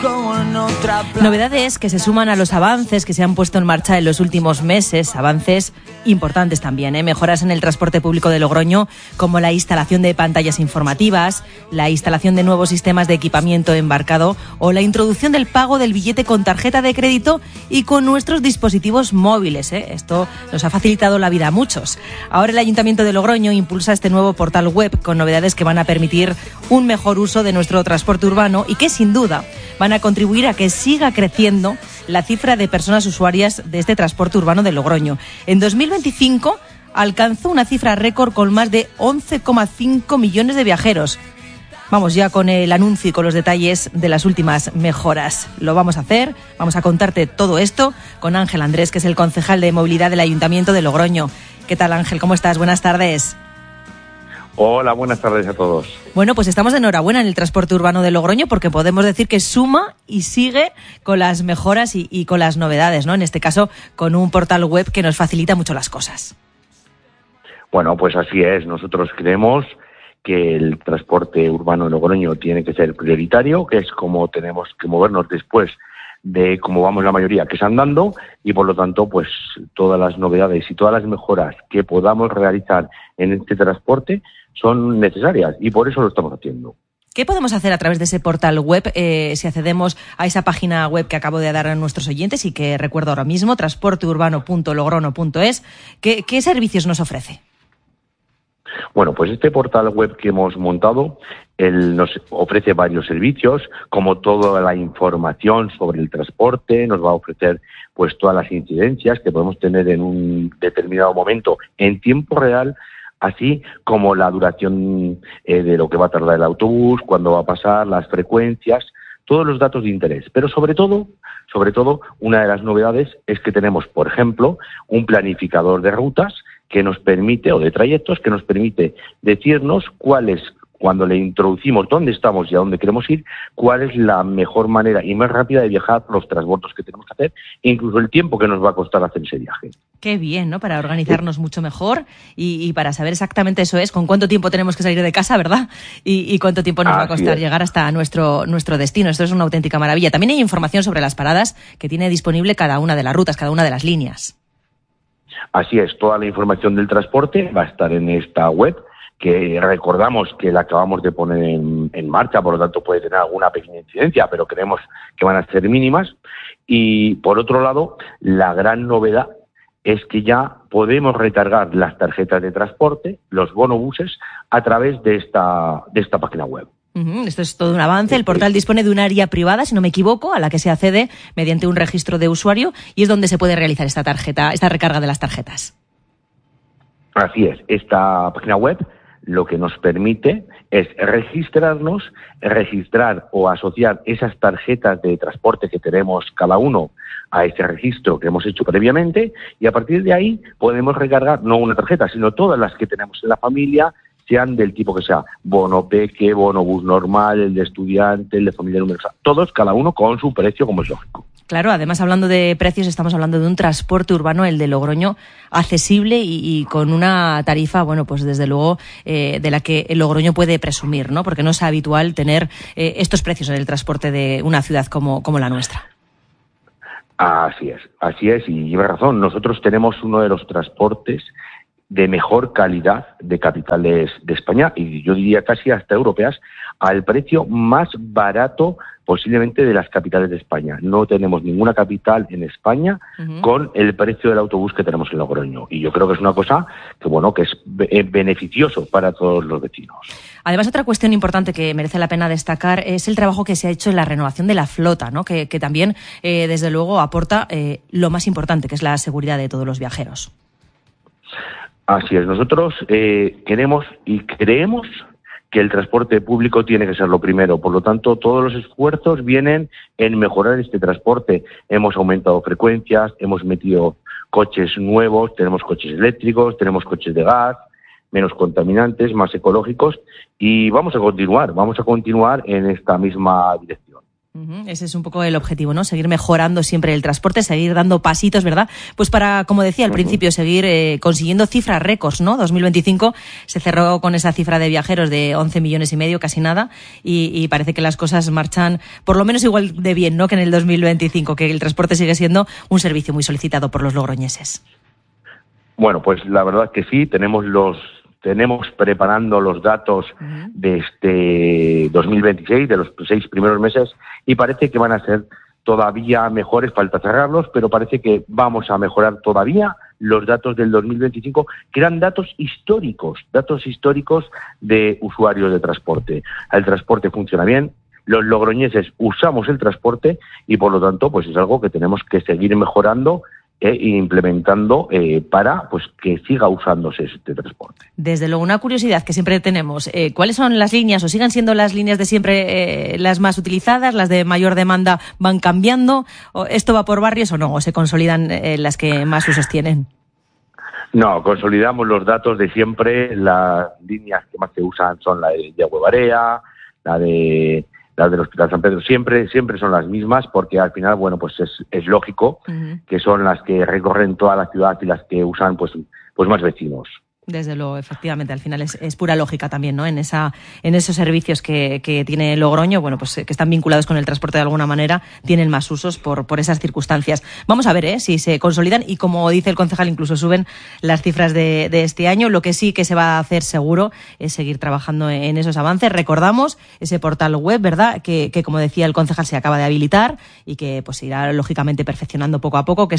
Novedades que se suman a los avances que se han puesto en marcha en los últimos meses, avances importantes también, mejoras en el transporte público de Logroño, como la instalación de pantallas informativas, la instalación de nuevos sistemas de equipamiento embarcado o la introducción del pago del billete con tarjeta de crédito y con nuestros dispositivos móviles. Esto nos ha facilitado la vida a muchos. Ahora el Ayuntamiento de Logroño impulsa este nuevo portal web con novedades que van a permitir un mejor uso de nuestro transporte urbano y que sin duda van a contribuir a que siga creciendo la cifra de personas usuarias de este transporte urbano de Logroño. En 2025 alcanzó una cifra récord con más de 11,5 millones de viajeros. Vamos ya con el anuncio y con los detalles de las últimas mejoras. Lo vamos a hacer, vamos a contarte todo esto con Ángel Andrés, que es el concejal de movilidad del Ayuntamiento de Logroño. ¿Qué tal, Ángel? ¿Cómo estás? Buenas tardes. Hola, buenas tardes a todos. Bueno, pues estamos de enhorabuena en el transporte urbano de Logroño porque podemos decir que suma y sigue con las mejoras y con las novedades, ¿no? En este caso, con un portal web que nos facilita mucho las cosas. Bueno, pues así es. Nosotros creemos que el transporte urbano de Logroño tiene que ser prioritario, que es como tenemos que movernos después de cómo vamos la mayoría, que es andando, y por lo tanto, pues todas las novedades y todas las mejoras que podamos realizar en este transporte son necesarias y por eso lo estamos haciendo. ¿Qué podemos hacer a través de ese portal web si accedemos a esa página web que acabo de dar a nuestros oyentes y que recuerdo ahora mismo, transporteurbano.logrono.es? ¿Qué servicios nos ofrece? Bueno, pues este portal web que hemos montado, nos ofrece varios servicios, como toda la información sobre el transporte, nos va a ofrecer pues todas las incidencias que podemos tener en un determinado momento en tiempo real, así como la duración de lo que va a tardar el autobús, cuándo va a pasar, las frecuencias, todos los datos de interés. Pero sobre todo, una de las novedades es que tenemos, por ejemplo, un planificador de rutas que nos permite, o de trayectos, que nos permite decirnos cuando le introducimos dónde estamos y a dónde queremos ir, cuál es la mejor manera y más rápida de viajar, los transbordos que tenemos que hacer, e incluso el tiempo que nos va a costar hacer ese viaje. Qué bien, ¿no? Para organizarnos mucho mejor y para saber exactamente eso es, con cuánto tiempo tenemos que salir de casa, ¿verdad? Y cuánto tiempo nos va a costar llegar hasta nuestro destino. Esto es una auténtica maravilla. También hay información sobre las paradas que tiene disponible cada una de las rutas, cada una de las líneas. Así es, toda la información del transporte va a estar en esta web, que recordamos que la acabamos de poner en marcha, por lo tanto puede tener alguna pequeña incidencia, pero creemos que van a ser mínimas. Y por otro lado, la gran novedad es que ya podemos recargar las tarjetas de transporte, los bonobuses, a través de esta página web. Esto es todo un avance. El portal dispone de un área privada, si no me equivoco, a la que se accede mediante un registro de usuario y es donde se puede realizar esta recarga de las tarjetas. Así es. Esta página web lo que nos permite es registrar o asociar esas tarjetas de transporte que tenemos cada uno a ese registro que hemos hecho previamente y a partir de ahí podemos recargar no una tarjeta, sino todas las que tenemos en la familia, sean del tipo que sea, bono peque, bono bus normal, el de estudiante, el de familia numerosa, todos, cada uno con su precio, como es lógico. Claro, además hablando de precios, estamos hablando de un transporte urbano, el de Logroño, accesible y con una tarifa, bueno, pues desde luego de la que el Logroño puede presumir, ¿no? Porque no es habitual tener estos precios en el transporte de una ciudad como la nuestra. Así es, y lleva razón. Nosotros tenemos uno de los transportes de mejor calidad de capitales de España y yo diría casi hasta europeas, al precio más barato posiblemente de las capitales de España. No tenemos ninguna capital en España con el precio del autobús que tenemos en Logroño. Y yo creo que es una cosa que es beneficioso para todos los vecinos. Además, otra cuestión importante que merece la pena destacar es el trabajo que se ha hecho en la renovación de la flota, ¿no? Que también, desde luego, aporta lo más importante, que es la seguridad de todos los viajeros. Así es. Nosotros queremos y creemos que el transporte público tiene que ser lo primero. Por lo tanto, todos los esfuerzos vienen en mejorar este transporte. Hemos aumentado frecuencias, hemos metido coches nuevos, tenemos coches eléctricos, tenemos coches de gas, menos contaminantes, más ecológicos y vamos a continuar en esta misma dirección. Ese es un poco el objetivo, ¿no? Seguir mejorando siempre el transporte, seguir dando pasitos, ¿verdad? Pues para, como decía al principio, seguir consiguiendo cifras récords, ¿no? 2025 se cerró con esa cifra de viajeros de 11,5 millones, casi nada, y parece que las cosas marchan por lo menos igual de bien, ¿no? Que en el 2025, que el transporte sigue siendo un servicio muy solicitado por los logroñeses. Bueno, pues la verdad que sí, tenemos preparando los datos de este 2026, de los 6 primeros meses, y parece que van a ser todavía mejores, falta cerrarlos, pero parece que vamos a mejorar todavía los datos del 2025, que eran datos históricos de usuarios de transporte. El transporte funciona bien, los logroñeses usamos el transporte y por lo tanto pues es algo que tenemos que seguir mejorando e implementando para pues que siga usándose este transporte. Desde luego, una curiosidad que siempre tenemos, ¿cuáles son las líneas o sigan siendo las líneas de siempre las más utilizadas, las de mayor demanda van cambiando? ¿O esto va por barrios o no? ¿O se consolidan las que más usos tienen? No, consolidamos los datos de siempre. Las líneas que más se usan son la de Huevarea, la del Hospital San Pedro, siempre son las mismas, porque al final, bueno, pues es lógico que son las que recorren toda la ciudad y las que usan pues más vecinos. Desde luego, efectivamente, al final es pura lógica también, ¿no? En esos servicios que tiene Logroño, bueno, pues que están vinculados con el transporte de alguna manera, tienen más usos por esas circunstancias. Vamos a ver si se consolidan y, como dice el concejal, incluso suben las cifras de este año. Lo que sí que se va a hacer seguro es seguir trabajando en esos avances. Recordamos ese portal web, ¿verdad? Que como decía el concejal, se acaba de habilitar y que pues irá lógicamente perfeccionando poco a poco, que es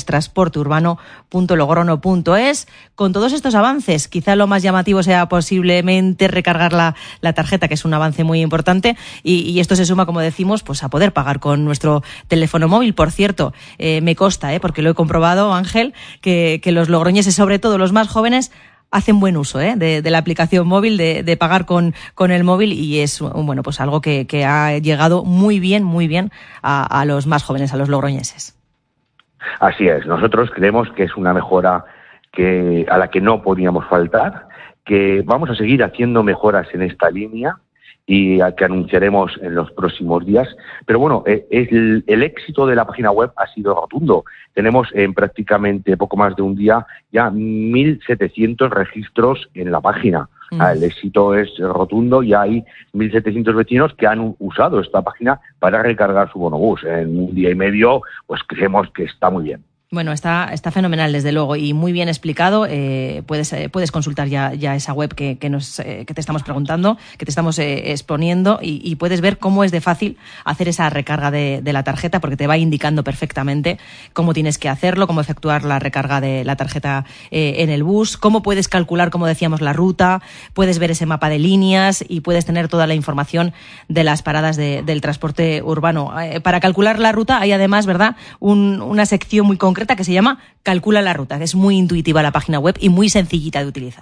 transporteurbano.logrono.es. Con todos estos avances, quizá lo más llamativo sea posiblemente recargar la tarjeta, que es un avance muy importante, y esto se suma, como decimos, pues a poder pagar con nuestro teléfono móvil. Por cierto, me consta, porque lo he comprobado, Ángel, que los logroñeses, sobre todo los más jóvenes, hacen buen uso de la aplicación móvil, de pagar con el móvil, y es bueno pues algo que ha llegado muy bien a los más jóvenes, a los logroñeses. Así es, nosotros creemos que es una mejora a la que no podíamos faltar, que vamos a seguir haciendo mejoras en esta línea y a que anunciaremos en los próximos días. Pero bueno, el éxito de la página web ha sido rotundo. Tenemos en prácticamente poco más de un día ya 1.700 registros en la página. El éxito es rotundo y hay 1.700 vecinos que han usado esta página para recargar su bonobús. En un día y medio, pues creemos que está muy bien. Bueno, está fenomenal, desde luego, y muy bien explicado. Puedes consultar ya esa web que te estamos preguntando, que te estamos exponiendo, y puedes ver cómo es de fácil hacer esa recarga de la tarjeta, porque te va indicando perfectamente cómo tienes que hacerlo, cómo efectuar la recarga de la tarjeta en el bus, cómo puedes calcular, como decíamos, la ruta, puedes ver ese mapa de líneas y puedes tener toda la información de las paradas del transporte urbano. Para calcular la ruta hay además, ¿verdad?, una sección muy concreta que se llama Calcula la ruta, que es muy intuitiva la página web y muy sencillita de utilizar.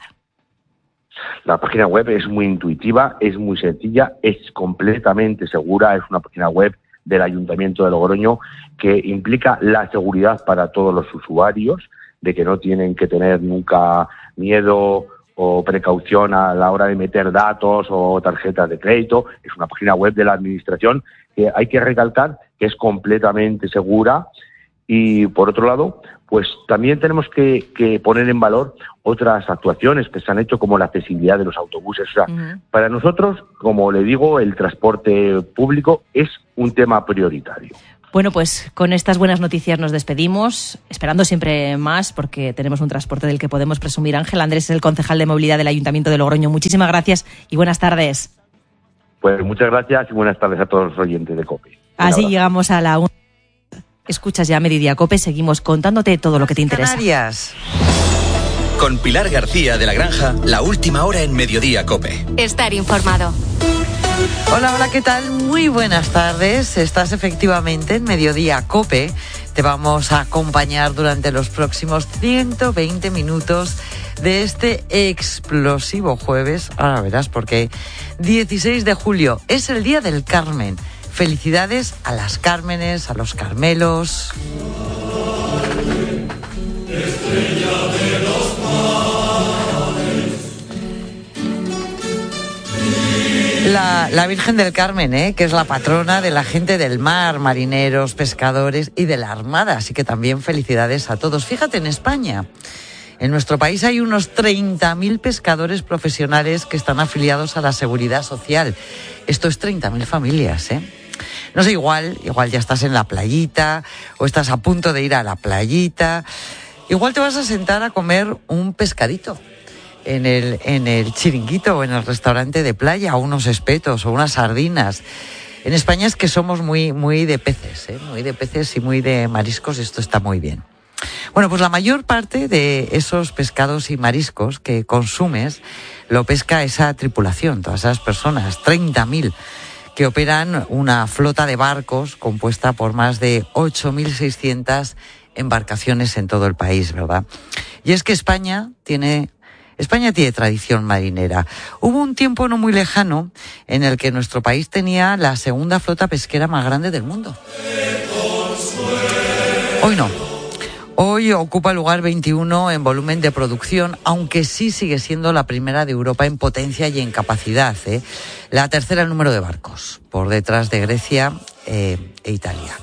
La página web es muy intuitiva, es muy sencilla, es completamente segura, es una página web del Ayuntamiento de Logroño que implica la seguridad para todos los usuarios, de que no tienen que tener nunca miedo o precaución a la hora de meter datos o tarjetas de crédito. Es una página web de la Administración que hay que recalcar que es completamente segura. Y, por otro lado, pues también tenemos que poner en valor otras actuaciones que se han hecho, como la accesibilidad de los autobuses. O sea, para nosotros, como le digo, el transporte público es un tema prioritario. Bueno, pues con estas buenas noticias nos despedimos, esperando siempre más, porque tenemos un transporte del que podemos presumir. Ángel Andrés es el concejal de movilidad del Ayuntamiento de Logroño. Muchísimas gracias y buenas tardes. Pues muchas gracias y buenas tardes a todos los oyentes de COPE. Así llegamos a la 1. Escuchas ya Mediodía COPE, seguimos contándote todo lo que te interesa. Canarias. Con Pilar García de la Granja, la última hora en Mediodía COPE. Estar informado. Hola, ¿qué tal? Muy buenas tardes. Estás efectivamente en Mediodía COPE. Te vamos a acompañar durante los próximos 120 minutos de este explosivo jueves. Ahora verás, porque 16 de julio es el Día del Carmen. Felicidades a las Cármenes, a los Carmelos. Estrella de los mares. La Virgen del Carmen, que es la patrona de la gente del mar, marineros, pescadores y de la Armada. Así que también felicidades a todos. Fíjate, en España, en nuestro país hay unos 30.000 pescadores profesionales que están afiliados a la Seguridad Social. Esto es 30.000 familias, No sé, igual ya estás en la playita o estás a punto de ir a la playita. Igual te vas a sentar a comer un pescadito en el chiringuito o en el restaurante de playa, o unos espetos o unas sardinas. En España es que somos muy de peces, muy de peces y muy de mariscos. Esto está muy bien. Bueno, pues la mayor parte de esos pescados y mariscos que consumes lo pesca esa tripulación, todas esas personas, 30.000, que operan una flota de barcos compuesta por más de 8.600 embarcaciones en todo el país, ¿verdad? Y es que España tiene tradición marinera. Hubo un tiempo no muy lejano en el que nuestro país tenía la segunda flota pesquera más grande del mundo. Hoy no. Hoy ocupa el lugar 21 en volumen de producción, aunque sí sigue siendo la primera de Europa en potencia y en capacidad. La tercera en número de barcos, por detrás de Grecia e Italia.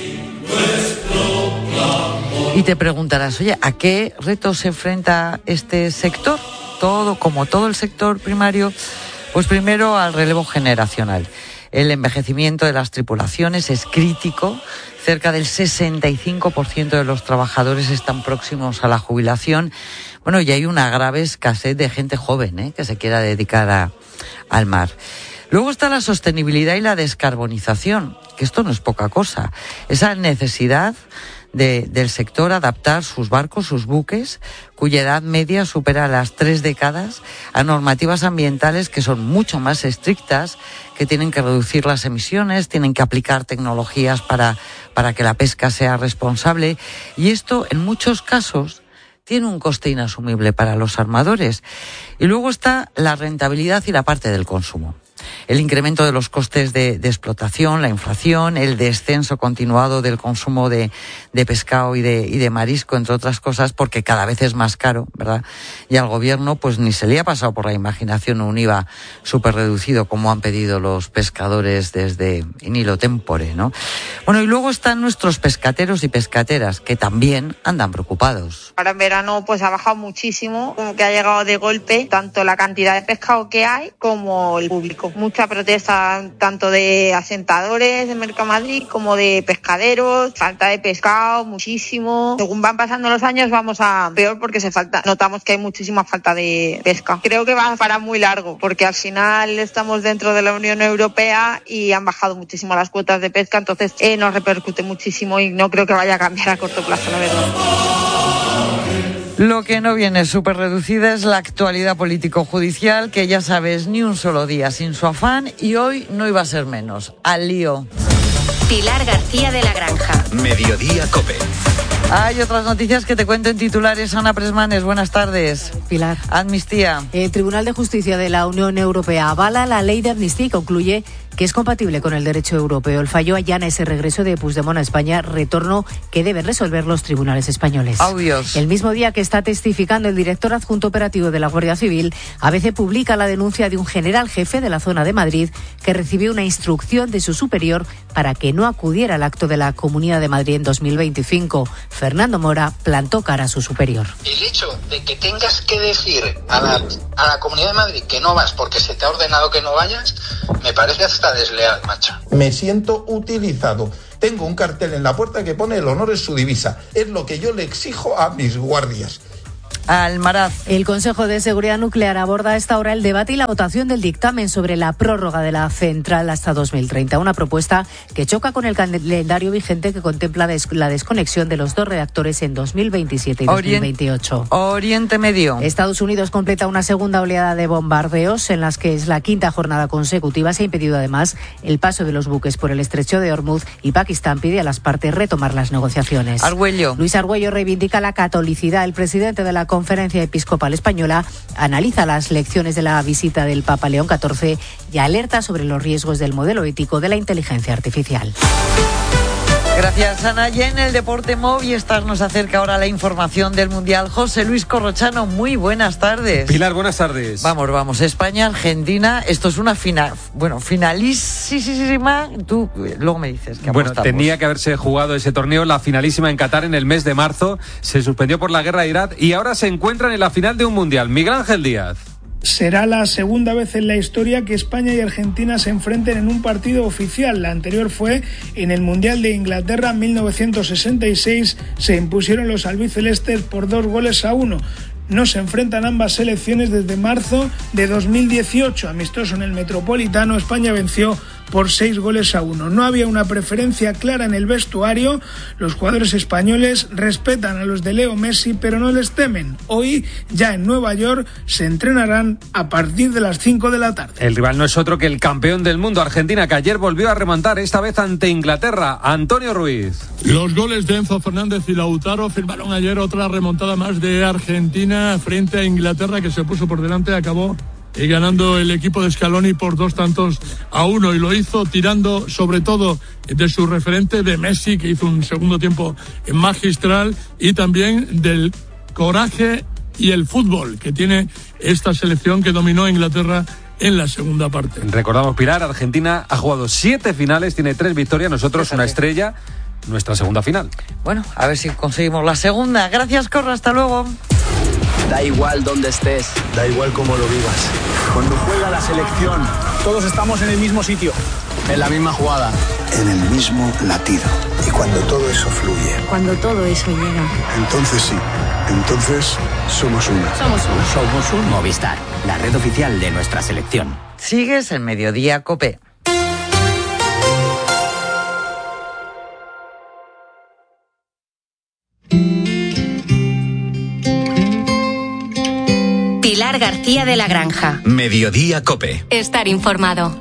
Y te preguntarás, oye, ¿a qué retos se enfrenta este sector? Como todo el sector primario, pues primero al relevo generacional. El envejecimiento de las tripulaciones es crítico. Cerca del 65% de los trabajadores están próximos a la jubilación. Bueno, y hay una grave escasez de gente joven, que se quiera dedicar al mar. Luego está la sostenibilidad y la descarbonización, que esto no es poca cosa. Esa necesidad del sector adaptar sus barcos, sus buques, cuya edad media supera las 3 décadas, a normativas ambientales que son mucho más estrictas, que tienen que reducir las emisiones, tienen que aplicar tecnologías para que la pesca sea responsable. Y esto, en muchos casos, tiene un coste inasumible para los armadores. Y luego está la rentabilidad y la parte del consumo. El incremento de los costes de explotación, la inflación, el descenso continuado del consumo de pescado y de marisco, entre otras cosas, porque cada vez es más caro, ¿verdad? Y al gobierno pues ni se le ha pasado por la imaginación un IVA súper reducido como han pedido los pescadores desde in illo tempore, ¿no? Bueno, y luego están nuestros pescateros y pescateras, que también andan preocupados. Ahora en verano pues ha bajado muchísimo, como que ha llegado de golpe tanto la cantidad de pescado que hay como el público. Mucha protesta tanto de asentadores de Mercamadrid como de pescaderos, falta de pescado, muchísimo. Según van pasando los años vamos a peor porque notamos que hay muchísima falta de pesca. Creo que va para muy largo porque al final estamos dentro de la Unión Europea y han bajado muchísimo las cuotas de pesca, entonces nos repercute muchísimo y no creo que vaya a cambiar a corto plazo, la verdad. Lo que no viene súper reducida es la actualidad político-judicial, que ya sabes, ni un solo día sin su afán, y hoy no iba a ser menos. Al lío. Pilar García de la Granja. Mediodía COPE. Hay otras noticias que te cuento en titulares. Ana Presmanes, buenas tardes. Pilar. Amnistía. El Tribunal de Justicia de la Unión Europea avala la ley de amnistía y concluye que es compatible con el derecho europeo. El fallo allana ese regreso de Puigdemont a España, retorno que deben resolver los tribunales españoles. Audios. El mismo día que está testificando el director adjunto operativo de la Guardia Civil, ABC publica la denuncia de un general jefe de la zona de Madrid que recibió una instrucción de su superior para que no acudiera al acto de la Comunidad de Madrid en 2025. Fernando Mora plantó cara a su superior. El hecho de que tengas que decir a la Comunidad de Madrid que no vas porque se te ha ordenado que no vayas, me parece hasta desleal, macho. Me siento utilizado. Tengo un cartel en la puerta que pone "el honor es su divisa". Es lo que yo le exijo a mis guardias. Almaraz. El Consejo de Seguridad Nuclear aborda a esta hora el debate y la votación del dictamen sobre la prórroga de la central hasta 2030. Una propuesta que choca con el calendario vigente que contempla la desconexión de los 2 reactores en 2027 y 2028. Oriente Medio. Estados Unidos completa una segunda oleada de bombardeos en las que es la 5ª jornada consecutiva. Se ha impedido además el paso de los buques por el estrecho de Hormuz y Pakistán pide a las partes retomar las negociaciones. Argüello. Luis Argüello reivindica la catolicidad. El presidente de la Conferencia Episcopal Española analiza las lecciones de la visita del Papa León XIV y alerta sobre los riesgos del modelo ético de la inteligencia artificial. Gracias, Ana. Y en el deporte, Movistar nos acerca ahora la información del Mundial. José Luis Corrochano, muy buenas tardes. Pilar, buenas tardes. Vamos. España, Argentina. Esto es una finalísima. Tú luego me dices que apostamos. Bueno, tenía que haberse jugado ese torneo, la finalísima en Qatar en el mes de marzo. Se suspendió por la guerra de Irak y ahora se encuentran en la final de un Mundial. Miguel Ángel Díaz. Será la segunda vez en la historia que España y Argentina se enfrenten en un partido oficial. La anterior fue en el Mundial de Inglaterra en 1966. Se impusieron los albicelestes por 2-1. No se enfrentan ambas selecciones desde marzo de 2018. Amistoso en el Metropolitano, España venció por 6-1. No había una preferencia clara en el vestuario. Los jugadores españoles respetan a los de Leo Messi, pero no les temen. Hoy, ya en Nueva York, se entrenarán a partir de las 5 de la tarde. El rival no es otro que el campeón del mundo, Argentina, que ayer volvió a remontar, esta vez ante Inglaterra. Antonio Ruiz. Los goles de Enzo Fernández y Lautaro firmaron ayer otra remontada más de Argentina frente a Inglaterra, que se puso por delante, acabó ganando el equipo de Scaloni por 2-1, y lo hizo tirando sobre todo de su referente de Messi, que hizo un segundo tiempo magistral, y también del coraje y el fútbol que tiene esta selección que dominó a Inglaterra en la segunda parte. Recordamos, Pilar, Argentina ha jugado 7 finales, tiene 3 victorias, nosotros una estrella, nuestra segunda final. Bueno, a ver si conseguimos la segunda. Gracias, Corra, hasta luego. Da igual dónde estés, da igual cómo lo vivas. Cuando juega la selección, todos estamos en el mismo sitio, en la misma jugada, en el mismo latido. Y cuando todo eso fluye, cuando todo eso llega, entonces sí, entonces somos uno. Somos un Movistar, la red oficial de nuestra selección. Sigues en Mediodía COPE. Pilar García de la Granja. Mediodía COPE. Estar informado.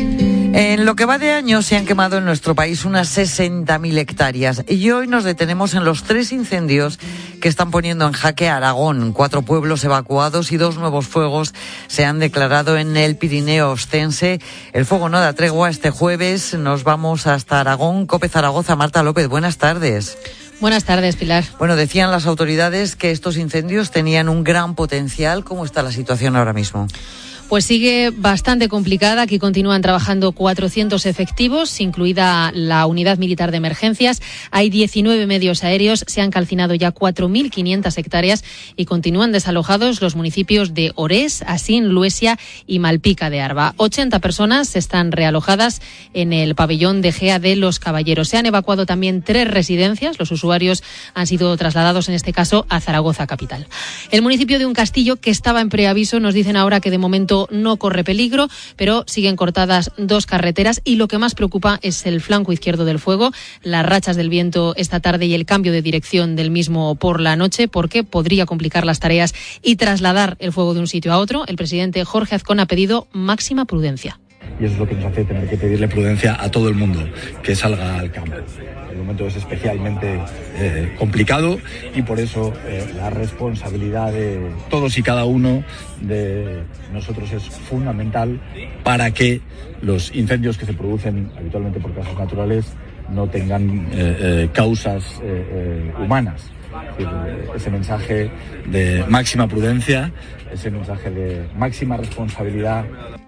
En lo que va de año se han quemado en nuestro país unas 60.000 hectáreas y hoy nos detenemos en los 3 incendios que están poniendo en jaque a Aragón. 4 pueblos evacuados y 2 nuevos fuegos se han declarado en el Pirineo Ostense. El fuego no da tregua. Este jueves nos vamos hasta Aragón. COPE Zaragoza, Marta López, buenas tardes. Buenas tardes, Pilar. Bueno, decían las autoridades que estos incendios tenían un gran potencial. ¿Cómo está la situación ahora mismo? Pues sigue bastante complicada. Aquí continúan trabajando 400 efectivos, incluida la unidad militar de emergencias. Hay 19 medios aéreos, se han calcinado ya 4.500 hectáreas y continúan desalojados los municipios de Orés, Asín, Luesia y Malpica de Arba. 80 personas están realojadas en el pabellón de Gea de los Caballeros. Se han evacuado también 3 residencias. Los usuarios han sido trasladados, en este caso, a Zaragoza capital. El municipio de Uncastillo, que estaba en preaviso, nos dicen ahora que de momento no corre peligro, pero siguen cortadas 2 carreteras y lo que más preocupa es el flanco izquierdo del fuego, las rachas del viento esta tarde y el cambio de dirección del mismo por la noche, porque podría complicar las tareas y trasladar el fuego de un sitio a otro. El presidente Jorge Azcón ha pedido máxima prudencia. Y eso es lo que nos hace tener que pedirle prudencia a todo el mundo que salga al campo. El momento es especialmente complicado y por eso la responsabilidad de todos y cada uno de nosotros es fundamental para que los incendios que se producen habitualmente por causas naturales no tengan causas humanas. Es decir, ese mensaje de máxima prudencia, ese mensaje de máxima responsabilidad.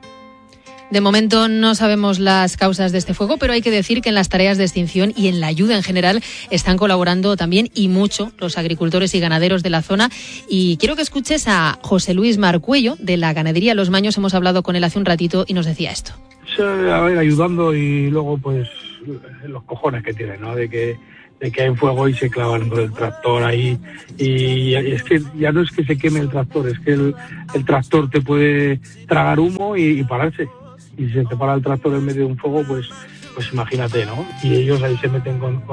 De momento no sabemos las causas de este fuego, pero hay que decir que en las tareas de extinción y en la ayuda en general están colaborando también y mucho los agricultores y ganaderos de la zona. Y quiero que escuches a José Luis Marcuello de la ganadería Los Maños. Hemos hablado con él hace un ratito y nos decía esto. A ver, ayudando y luego pues los cojones que tiene, ¿no? De que hay fuego y se clavan con el tractor ahí y es que ya no es que se queme el tractor, es que el tractor te puede tragar humo y pararse. Y si se te para el tractor en medio de un fuego, pues imagínate, ¿no? Y ellos ahí se meten con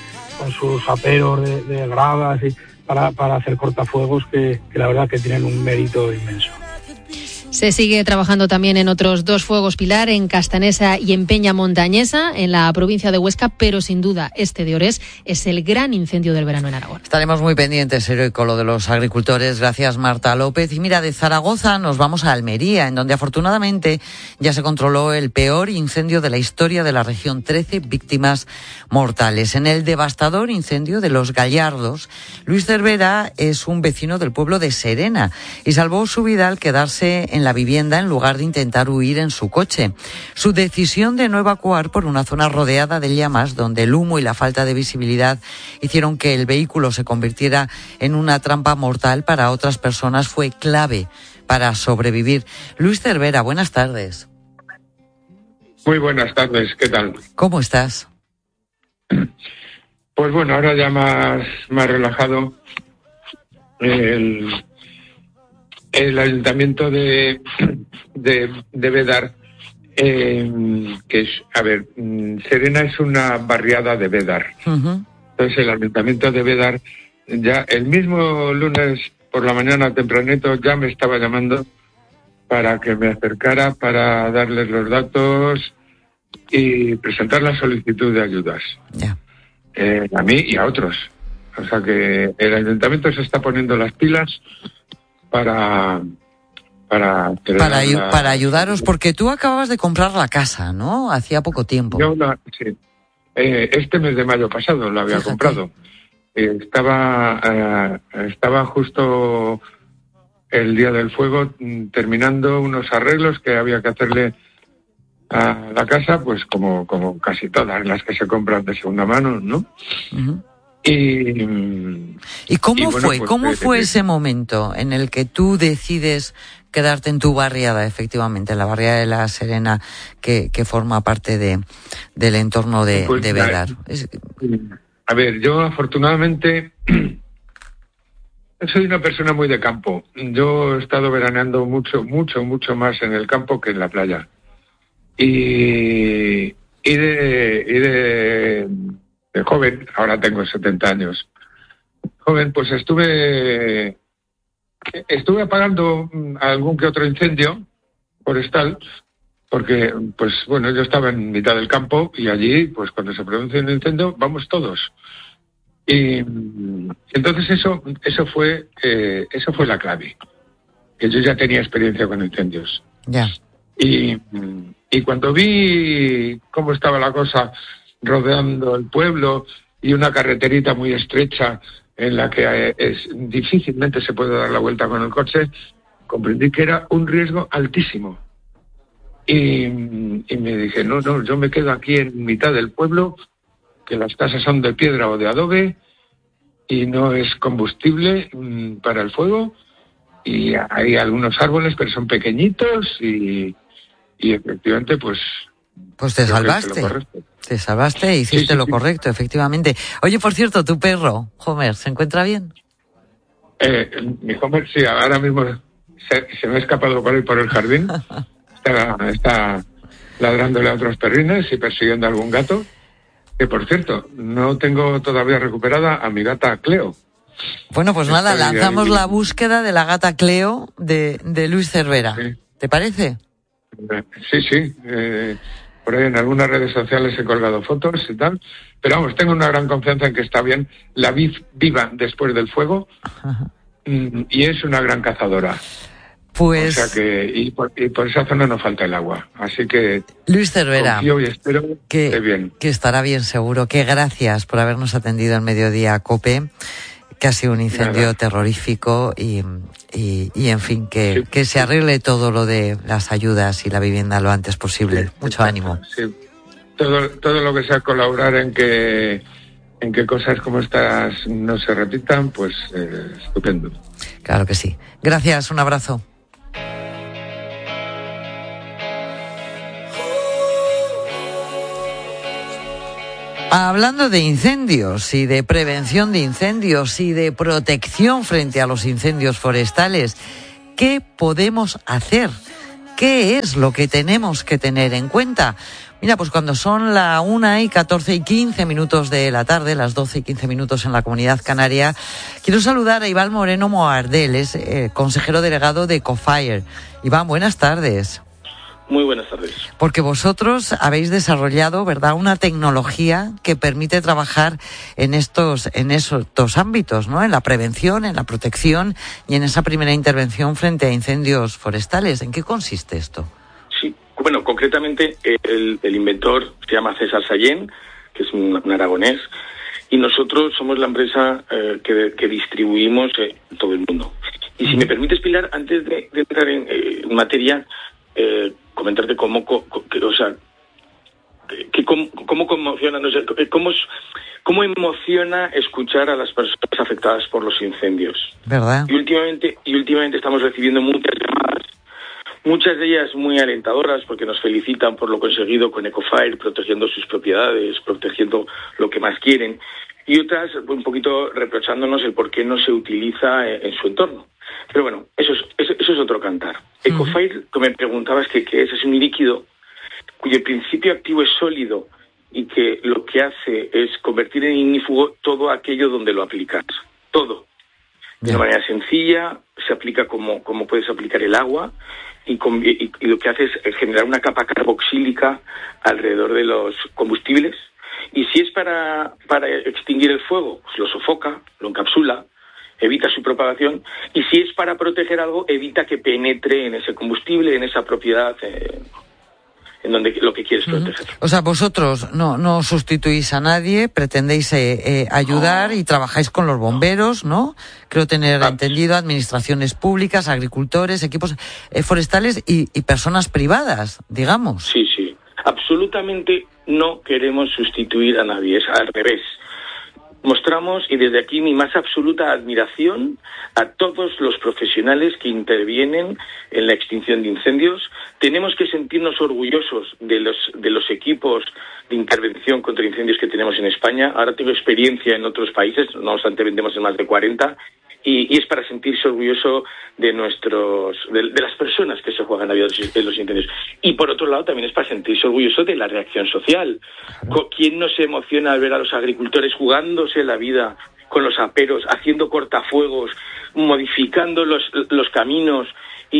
sus aperos de gradas y para hacer cortafuegos que la verdad que tienen un mérito inmenso. Se sigue trabajando también en otros 2 fuegos, Pilar, en Castanesa y en Peña Montañesa, en la provincia de Huesca, pero sin duda este de Orés es el gran incendio del verano en Aragón. Estaremos muy pendientes, heroico, lo de los agricultores. Gracias, Marta López. Y mira, de Zaragoza nos vamos a Almería, en donde afortunadamente ya se controló el peor incendio de la historia de la región. 13 víctimas mortales. En el devastador incendio de Los Gallardos, Luis Cervera es un vecino del pueblo de Serena y salvó su vida al quedarse en la vivienda en lugar de intentar huir en su coche. Su decisión de no evacuar por una zona rodeada de llamas, donde el humo y la falta de visibilidad hicieron que el vehículo se convirtiera en una trampa mortal para otras personas, fue clave para sobrevivir. Luis Cervera, buenas tardes. Muy buenas tardes, ¿qué tal? ¿Cómo estás? Pues bueno, ahora ya más relajado. El ayuntamiento de Bédar, que es, Serena es una barriada de Bédar. Uh-huh. Entonces el ayuntamiento de Bédar, ya el mismo lunes por la mañana tempranito, ya me estaba llamando para que me acercara para darles los datos y presentar la solicitud de ayudas. Yeah. A mí y a otros. O sea que el ayuntamiento se está poniendo las pilas para ayudaros, porque tú acababas de comprar la casa, ¿no? Hacía poco tiempo. Sí. Este mes de mayo pasado la había comprado. Estaba justo el día del fuego terminando unos arreglos que había que hacerle a la casa, pues como casi todas las que se compran de segunda mano, ¿no? Uh-huh. ¿Y cómo fue? Pues, ¿Cómo fue ese momento en el que tú decides quedarte en tu barriada, efectivamente, en la barriada de La Serena, que forma parte del entorno de Bédar? A ver, yo afortunadamente soy una persona muy de campo. Yo he estado veraneando mucho más en el campo que en la playa. Y de joven, ahora tengo 70 años. Joven, pues estuve apagando algún que otro incendio forestal, porque, pues bueno, yo estaba en mitad del campo y allí, pues cuando se produce un incendio, vamos todos. Y entonces eso fue la clave, que yo ya tenía experiencia con incendios. Ya. Y cuando vi cómo estaba la cosa rodeando el pueblo y una carreterita muy estrecha en la que difícilmente se puede dar la vuelta con el coche, comprendí que era un riesgo altísimo. Y me dije, no, yo me quedo aquí en mitad del pueblo, que las casas son de piedra o de adobe y no es combustible para el fuego, y hay algunos árboles, pero son pequeñitos y efectivamente, pues te salvaste. Te salvaste e hiciste lo correcto, efectivamente. Oye, por cierto, tu perro, Homer, ¿se encuentra bien? Mi Homer, sí, ahora mismo se me ha escapado por ahí por el jardín. Está ladrándole a otros perrines y persiguiendo a algún gato. Que, por cierto, no tengo todavía recuperada a mi gata Cleo. Bueno, pues nada, lanzamos la búsqueda de la gata Cleo de Luis Cervera. Sí. ¿Te parece? Sí. Por ahí en algunas redes sociales he colgado fotos y tal. Pero vamos, tengo una gran confianza en que está bien. La vi viva después del fuego. Y es una gran cazadora. Pues... O sea que, y por esa zona no falta el agua. Así que... Luis Cervera, confío y espero que esté bien. Que estará bien, seguro. Que gracias por habernos atendido en Mediodía COPE, que ha sido un incendio terrorífico y en fin, que se arregle todo lo de las ayudas y la vivienda lo antes posible. Sí, mucho ánimo. Sí. Todo lo que sea colaborar en que cosas como estas no se repitan, pues estupendo. Claro que sí. Gracias, un abrazo. Hablando de incendios y de prevención de incendios y de protección frente a los incendios forestales, ¿qué podemos hacer? ¿Qué es lo que tenemos que tener en cuenta? Mira, pues cuando son la 1:14:15 de la tarde, las 12:15 en la Comunidad Canaria, quiero saludar a Iván Moreno Moardel, es consejero delegado de Ecofire. Iván, buenas tardes. Muy buenas tardes. Porque vosotros habéis desarrollado, ¿verdad?, una tecnología que permite trabajar en estos ámbitos, ¿no? En la prevención, en la protección y en esa primera intervención frente a incendios forestales. ¿En qué consiste esto? Sí, bueno, concretamente el inventor se llama César Sallén, que es un aragonés, y nosotros somos la empresa que distribuimos en todo el mundo. Y si me permites, Pilar, antes de entrar en materia, comentarte cómo conmociona, no sé, cómo emociona escuchar a las personas afectadas por los incendios. ¿Verdad? Y últimamente estamos recibiendo muchas llamadas, muchas de ellas muy alentadoras, porque nos felicitan por lo conseguido con Ecofire, protegiendo sus propiedades, protegiendo lo que más quieren, y otras un poquito reprochándonos el por qué no se utiliza en su entorno. Pero bueno, eso es otro cantar. Ecofire, como me preguntabas que es un líquido cuyo principio activo es sólido y que lo que hace es convertir en ignífugo todo aquello donde lo aplicas. Todo. De una manera sencilla, se aplica como puedes aplicar el agua y lo que hace es generar una capa carboxílica alrededor de los combustibles. Y si es para extinguir el fuego, pues lo sofoca, lo encapsula, evita su propagación, y si es para proteger algo, evita que penetre en ese combustible, en esa propiedad en donde lo que quieres proteger. O sea, vosotros no sustituís a nadie, pretendéis ayudar y trabajáis con los bomberos, ¿no? Creo tener entendido, administraciones públicas, agricultores, equipos forestales y personas privadas, digamos. Sí. Absolutamente no queremos sustituir a nadie, es al revés. Mostramos, y desde aquí mi más absoluta admiración a todos los profesionales que intervienen en la extinción de incendios. Tenemos que sentirnos orgullosos de los equipos de intervención contra incendios que tenemos en España. Ahora tengo experiencia en otros países, no obstante vendemos en más de 40, y es para sentirse orgulloso de las personas que se juegan la vida en los incendios. Y por otro lado también es para sentirse orgulloso de la reacción social. ¿Quién no se emociona al ver a los agricultores jugándose la vida con los aperos, haciendo cortafuegos, modificando los caminos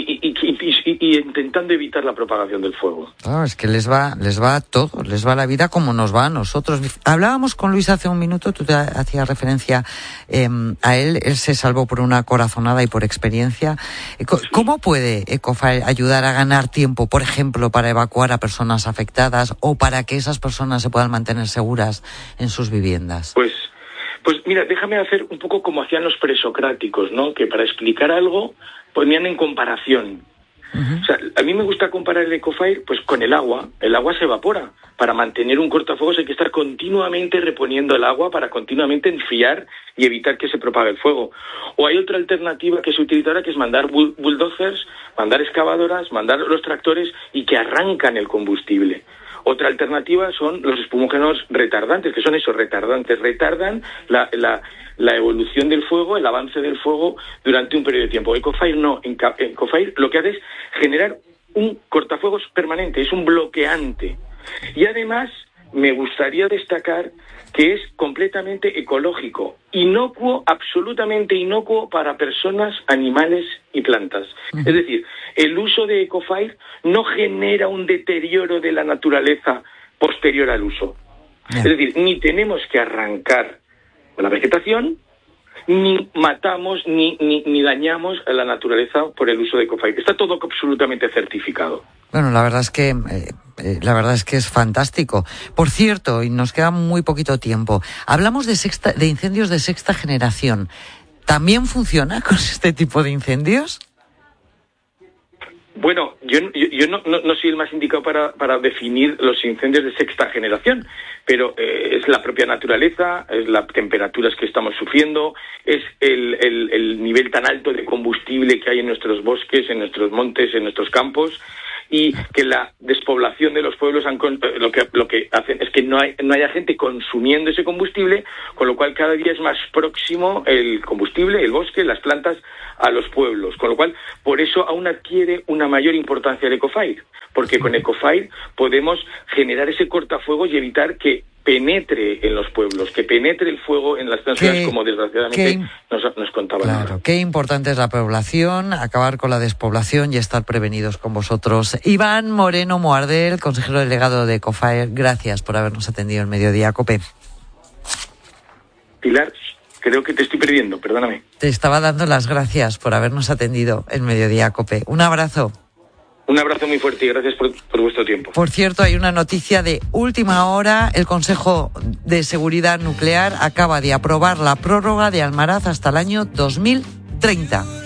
y intentando evitar la propagación del fuego? Claro, es que les va todo, les va la vida como nos va a nosotros. Hablábamos con Luis hace un minuto, tú te hacías referencia a él se salvó por una corazonada y por experiencia. ¿Cómo puede Ecofire ayudar a ganar tiempo, por ejemplo, para evacuar a personas afectadas o para que esas personas se puedan mantener seguras en sus viviendas? Pues mira, déjame hacer un poco como hacían los presocráticos, ¿no? Que para explicar algo ponían en comparación. O sea, a mí me gusta comparar el Ecofire pues con el agua. El agua se evapora. Para mantener un cortafuegos hay que estar continuamente reponiendo el agua para continuamente enfriar y evitar que se propague el fuego. O hay otra alternativa que se utiliza ahora, que es mandar bulldozers, mandar excavadoras, mandar los tractores y que arrancan el combustible. Otra alternativa son los espumógenos retardantes, que son esos retardantes. Retardan la evolución del fuego, el avance del fuego durante un periodo de tiempo. Ecofire no. Ecofire lo que hace es generar un cortafuegos permanente, es un bloqueante. Y además me gustaría destacar que es completamente ecológico, inocuo, absolutamente inocuo para personas, animales y plantas. Es decir, el uso de Ecofire no genera un deterioro de la naturaleza posterior al uso. Es decir, ni tenemos que arrancar la vegetación, ni matamos, ni dañamos a la naturaleza por el uso de Ecofire. Está todo absolutamente certificado. Bueno, la verdad es que es fantástico. Por cierto, y nos queda muy poquito tiempo, hablamos de incendios de sexta generación. ¿También funciona con este tipo de incendios? Bueno, yo no soy el más indicado para definir los incendios de sexta generación, pero es la propia naturaleza, es las temperaturas que estamos sufriendo, es el nivel tan alto de combustible que hay en nuestros bosques, en nuestros montes, en nuestros campos, y que la despoblación de los pueblos lo que hacen es que no haya gente consumiendo ese combustible, con lo cual cada día es más próximo el combustible, el bosque, las plantas a los pueblos, con lo cual por eso aún adquiere una una mayor importancia de Ecofire, porque con Ecofire podemos generar ese cortafuegos y evitar que penetre en los pueblos, que penetre el fuego en las ciudades, como desgraciadamente nos contaban. Claro, qué importante es la población, acabar con la despoblación y estar prevenidos con vosotros. Iván Moreno Moardel, consejero delegado de Ecofire, gracias por habernos atendido en Mediodía COPE. Pilar, creo que te estoy perdiendo, perdóname. Te estaba dando las gracias por habernos atendido en Mediodía COPE. Un abrazo. Un abrazo muy fuerte y gracias por vuestro tiempo. Por cierto, hay una noticia de última hora. El Consejo de Seguridad Nuclear acaba de aprobar la prórroga de Almaraz hasta el año 2030.